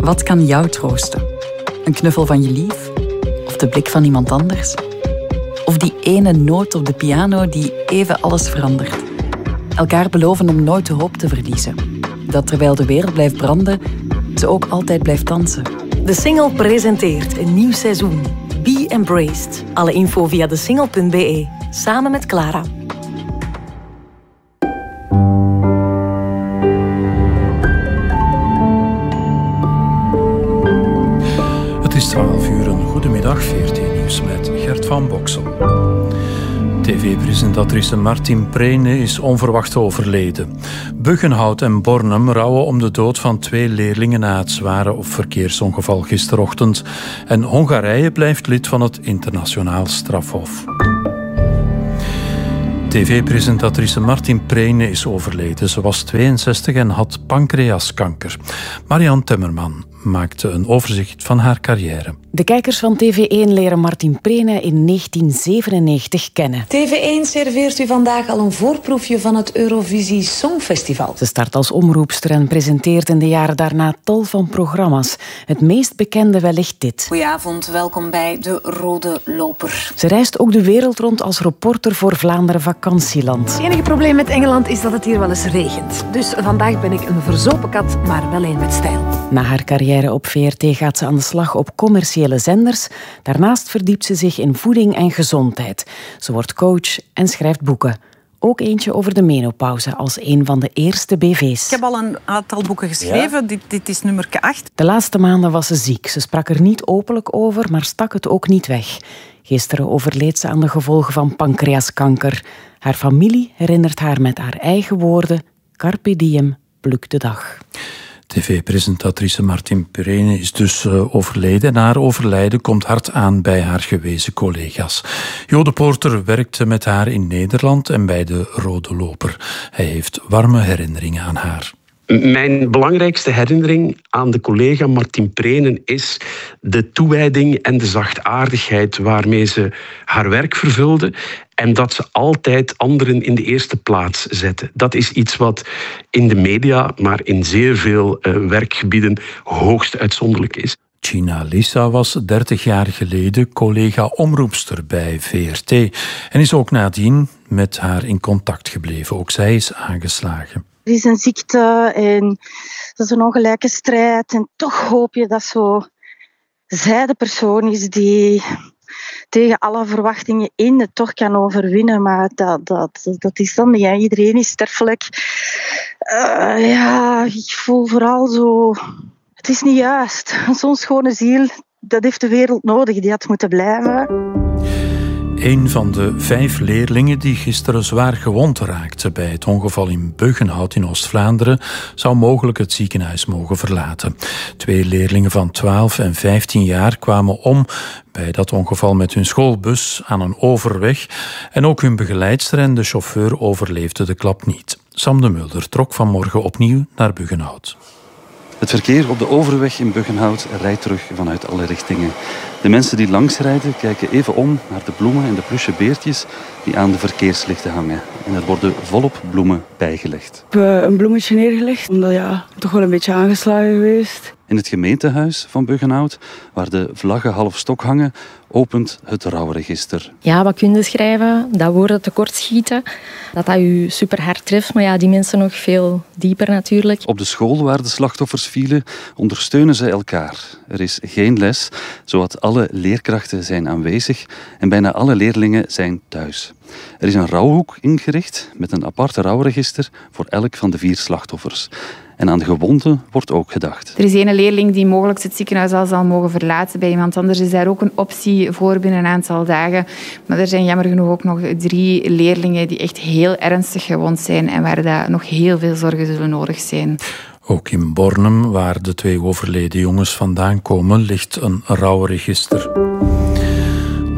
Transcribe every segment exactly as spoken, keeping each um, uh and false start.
Wat kan jou troosten? Een knuffel van je lief? Of de blik van iemand anders? Of die ene noot op de piano die even alles verandert? Elkaar beloven om nooit de hoop te verliezen. Dat terwijl de wereld blijft branden, ze ook altijd blijft dansen. De Single presenteert een nieuw seizoen. Be Embraced. Alle info via de single punt b e. Samen met Clara. Het is twaalf uur, een goedemiddag, V R T-nieuws met Gert van Boksel. T V-presentatrice Martin Prene is onverwacht overleden. Buggenhout en Bornem rouwen om de dood van twee leerlingen na het zware verkeersongeval gisterochtend. En Hongarije blijft lid van het internationaal strafhof. T V-presentatrice Martin Prene is overleden. Ze was tweeënzestig en had pancreaskanker. Marianne Temmerman maakte een overzicht van haar carrière. De kijkers van T V één leren Martin Prene in negentien zevenennegentig kennen. T V één serveert u vandaag al een voorproefje van het Eurovisie Songfestival. Ze start als omroepster en presenteert in de jaren daarna tal van programma's. Het meest bekende wellicht dit. Goedenavond, welkom bij De Rode Loper. Ze reist ook de wereld rond als reporter voor Vlaanderen Vakantieland. Het enige probleem met Engeland is dat het hier wel eens regent. Dus vandaag ben ik een verzopen kat, maar wel een met stijl. Na haar carrière op V R T gaat ze aan de slag op commerciële zenders. Daarnaast verdiept ze zich in voeding en gezondheid. Ze wordt coach en schrijft boeken. Ook eentje over de menopauze als een van de eerste B V's. Ik heb al een aantal boeken geschreven. Ja? Dit, dit is nummer acht. De laatste maanden was ze ziek. Ze sprak er niet openlijk over, maar stak het ook niet weg. Gisteren overleed ze aan de gevolgen van pancreaskanker. Haar familie herinnert haar met haar eigen woorden: Carpe diem, pluk de dag. T V-presentatrice Martin Prene is dus uh, overleden. En haar overlijden komt hard aan bij haar gewezen collega's. Jo de Poorter werkte met haar in Nederland en bij de Rode Loper. Hij heeft warme herinneringen aan haar. Mijn belangrijkste herinnering aan de collega Martin Prene is de toewijding en de zachtaardigheid waarmee ze haar werk vervulde en dat ze altijd anderen in de eerste plaats zette. Dat is iets wat in de media, maar in zeer veel uh, werkgebieden hoogst uitzonderlijk is. Gina Lissa was dertig jaar geleden collega-omroepster bij V R T en is ook nadien met haar in contact gebleven. Ook zij is aangeslagen. Er is een ziekte en dat is een ongelijke strijd. En toch hoop je dat zo zij de persoon is die tegen alle verwachtingen in het toch kan overwinnen. Maar dat, dat, dat is dan niet. Hè. Iedereen is sterfelijk. Uh, ja, ik voel vooral zo... Het is niet juist. Zo'n schone ziel, dat heeft de wereld nodig. Die had moeten blijven. Een van de vijf leerlingen die gisteren zwaar gewond raakte bij het ongeval in Buggenhout in Oost-Vlaanderen zou mogelijk het ziekenhuis mogen verlaten. Twee leerlingen van twaalf en vijftien jaar kwamen om bij dat ongeval met hun schoolbus aan een overweg en ook hun begeleidster en de chauffeur overleefden de klap niet. Sam de Mulder trok vanmorgen opnieuw naar Buggenhout. Het verkeer op de overweg in Buggenhout rijdt terug vanuit alle richtingen. De mensen die langsrijden kijken even om naar de bloemen en de pluche beertjes die aan de verkeerslichten hangen. En er worden volop bloemen bijgelegd. Ik heb een bloemetje neergelegd, omdat ja, toch wel een beetje aangeslagen geweest. In het gemeentehuis van Buggenhout, waar de vlaggen half stok hangen, opent het rouwregister. Ja, wat kun je schrijven? Dat woorden tekortschieten. Dat dat u super hard treft, maar ja, die mensen nog veel dieper natuurlijk. Op de school waar de slachtoffers vielen, ondersteunen ze elkaar. Er is geen les, zowat alle leerkrachten zijn aanwezig en bijna alle leerlingen zijn thuis. Er is een rouwhoek ingericht met een aparte rouwregister voor elk van de vier slachtoffers. En aan de gewonden wordt ook gedacht. Er is één leerling die mogelijk het ziekenhuis al zal mogen verlaten. Bij iemand anders is daar ook een optie voor binnen een aantal dagen. Maar er zijn jammer genoeg ook nog drie leerlingen die echt heel ernstig gewond zijn en waar daar nog heel veel zorgen zullen nodig zijn. Ook in Bornem, waar de twee overleden jongens vandaan komen, ligt een rouwregister.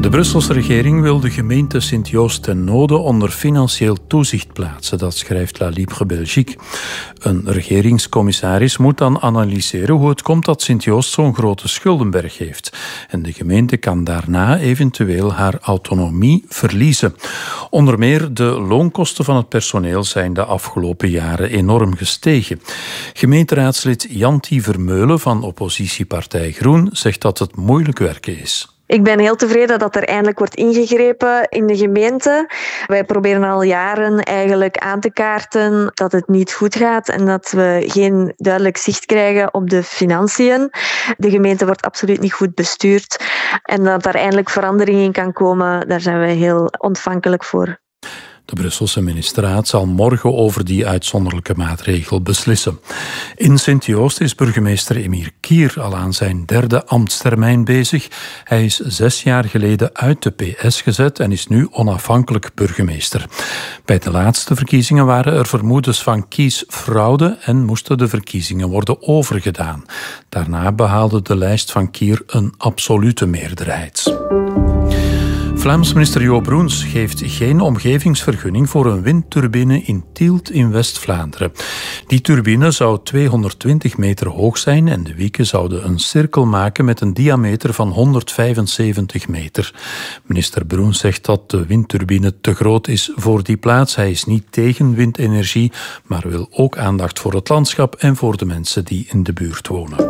De Brusselse regering wil de gemeente Sint-Joost ten Noode onder financieel toezicht plaatsen, dat schrijft La Libre Belgique. Een regeringscommissaris moet dan analyseren hoe het komt dat Sint-Joost zo'n grote schuldenberg heeft. En de gemeente kan daarna eventueel haar autonomie verliezen. Onder meer de loonkosten van het personeel zijn de afgelopen jaren enorm gestegen. Gemeenteraadslid Janti Vermeulen van oppositiepartij Groen zegt dat het moeilijk werken is. Ik ben heel tevreden dat er eindelijk wordt ingegrepen in de gemeente. Wij proberen al jaren eigenlijk aan te kaarten dat het niet goed gaat en dat we geen duidelijk zicht krijgen op de financiën. De gemeente wordt absoluut niet goed bestuurd en dat daar eindelijk verandering in kan komen, daar zijn we heel ontvankelijk voor. De Brusselse ministerraad zal morgen over die uitzonderlijke maatregel beslissen. In Sint-Joost is burgemeester Emir Kier al aan zijn derde ambtstermijn bezig. Hij is zes jaar geleden uit de P S gezet en is nu onafhankelijk burgemeester. Bij de laatste verkiezingen waren er vermoedens van kiesfraude en moesten de verkiezingen worden overgedaan. Daarna behaalde de lijst van Kier een absolute meerderheid. Vlaams minister Jo Broens geeft geen omgevingsvergunning voor een windturbine in Tielt in West-Vlaanderen. Die turbine zou tweehonderdtwintig meter hoog zijn en de wieken zouden een cirkel maken met een diameter van honderdvijfenzeventig meter. Minister Broens zegt dat de windturbine te groot is voor die plaats. Hij is niet tegen windenergie, maar wil ook aandacht voor het landschap en voor de mensen die in de buurt wonen.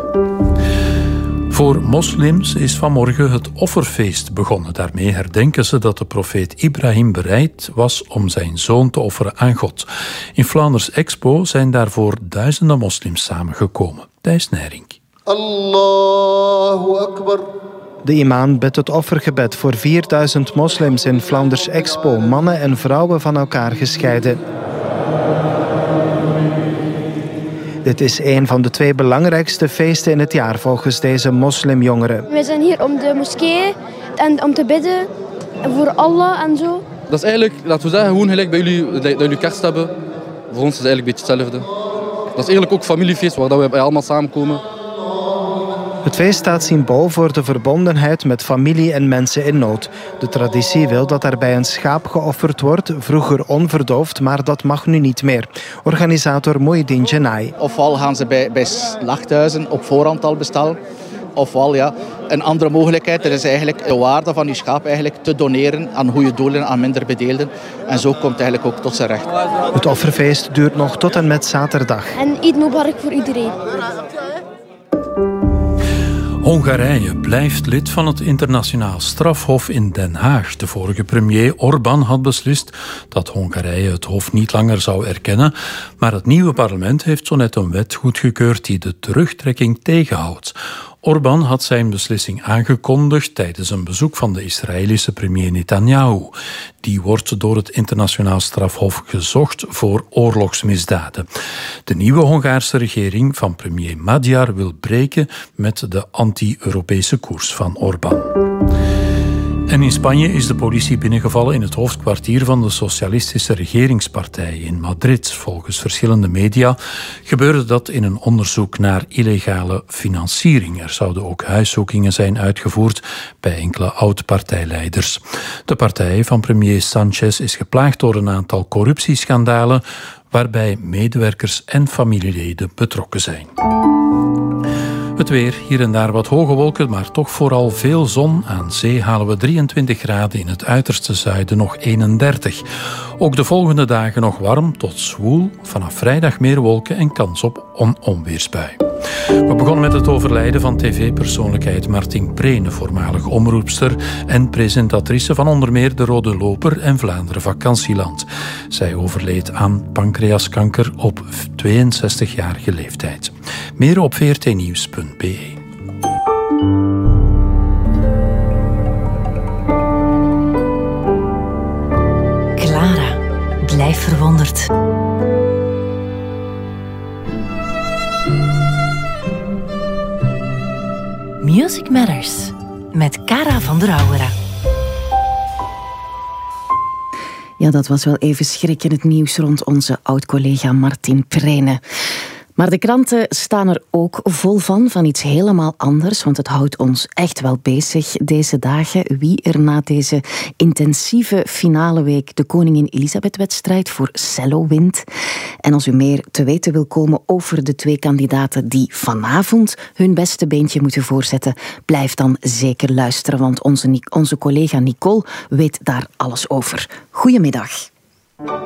Voor moslims is vanmorgen het offerfeest begonnen. Daarmee herdenken ze dat de profeet Ibrahim bereid was om zijn zoon te offeren aan God. In Flanders Expo zijn daarvoor duizenden moslims samengekomen. Thijs Nijrink. Allahu Akbar. De imam bidt het offergebed voor vierduizend moslims in Flanders Expo, mannen en vrouwen van elkaar gescheiden. Dit is een van de twee belangrijkste feesten in het jaar volgens deze moslimjongeren. We zijn hier om de moskee en om te bidden voor Allah en zo. Dat is eigenlijk, laten we zeggen, gewoon gelijk bij jullie, dat jullie kerst hebben. Voor ons is het eigenlijk een beetje hetzelfde. Dat is eigenlijk ook familiefeest waar we allemaal samenkomen. Het feest staat symbool voor de verbondenheid met familie en mensen in nood. De traditie wil dat daarbij een schaap geofferd wordt, vroeger onverdoofd, maar dat mag nu niet meer. Organisator Moedin Jenai. Ofwel gaan ze bij, bij slachthuizen op voorhand al bestellen, ofwel ja, een andere mogelijkheid. Er is eigenlijk de waarde van je schaap eigenlijk te doneren aan goede doelen, aan minder bedeelden. En zo komt het eigenlijk ook tot zijn recht. Het offerfeest duurt nog tot en met zaterdag. En Eid Mubarak voor iedereen. Hongarije blijft lid van het internationaal strafhof in Den Haag. De vorige premier Orbán had beslist dat Hongarije het hof niet langer zou erkennen, maar het nieuwe parlement heeft zo net een wet goedgekeurd die de terugtrekking tegenhoudt. Orbán had zijn beslissing aangekondigd tijdens een bezoek van de Israëlische premier Netanyahu. Die wordt door het internationaal strafhof gezocht voor oorlogsmisdaden. De nieuwe Hongaarse regering van premier Magyar wil breken met de anti-Europese koers van Orbán. En in Spanje is de politie binnengevallen in het hoofdkwartier van de Socialistische Regeringspartij in Madrid. Volgens verschillende media gebeurde dat in een onderzoek naar illegale financiering. Er zouden ook huiszoekingen zijn uitgevoerd bij enkele oud-partijleiders. De partij van premier Sanchez is geplaagd door een aantal corruptieschandalen waarbij medewerkers en familieleden betrokken zijn. Het weer, hier en daar wat hoge wolken, maar toch vooral veel zon. Aan zee halen we drieëntwintig graden, in het uiterste zuiden nog eenendertig. Ook de volgende dagen nog warm tot zwoel. Vanaf vrijdag meer wolken en kans op een onweersbui. We begonnen met het overlijden van tv-persoonlijkheid Martin Prene, voormalig omroepster en presentatrice van onder meer De Rode Loper en Vlaanderen Vakantieland. Zij overleed aan pancreaskanker op tweeënzestigjarige leeftijd. Meer op v r t nieuws punt b e. Clara, blijf verwonderd. Music Matters met Cara van der Auwera. Ja, dat was wel even schrik in het nieuws rond onze oud-collega Martin Prene. Maar de kranten staan er ook vol van, van iets helemaal anders, want het houdt ons echt wel bezig deze dagen. Wie er na deze intensieve finale week de Koningin Elisabeth-wedstrijd voor cello wint. En als u meer te weten wil komen over de twee kandidaten die vanavond hun beste beentje moeten voorzetten, blijf dan zeker luisteren, want onze, onze collega Nicole weet daar alles over. Goedemiddag.